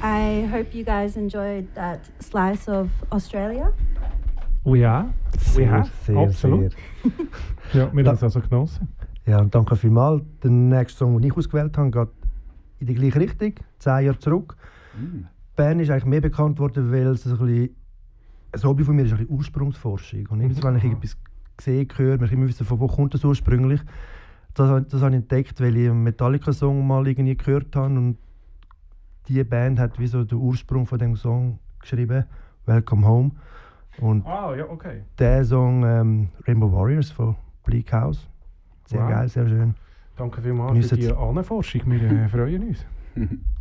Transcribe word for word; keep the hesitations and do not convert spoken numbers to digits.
I hope you guys enjoyed that slice of Australia. We are. Sehr, We have. sehr, Absolut. sehr. Ja, wir haben es also genossen. Ja, und danke vielmals. Der nächste Song, den ich ausgewählt habe, geht in die gleiche Richtung, zehn Jahre zurück. Mm. Bern ist eigentlich mehr bekannt worden, weil es ein, bisschen, ein Hobby von mir ist, ein bisschen Ursprungsforschung. Und jedes Mal, wenn ich etwas gesehen, gehört, möchte ich immer wissen, von wo kommt das ursprünglich. Das, das habe ich entdeckt, weil ich einen Metallica-Song mal irgendwie gehört habe. Und diese Band hat wie so den Ursprung von dem Song geschrieben, Welcome Home. Und Ah, ja, okay. der Song ähm, Rainbow Warriors von Bleak House. Sehr Wow. geil, sehr schön. Danke vielmals Geniessen für die Anforschung. Wir äh, freuen uns.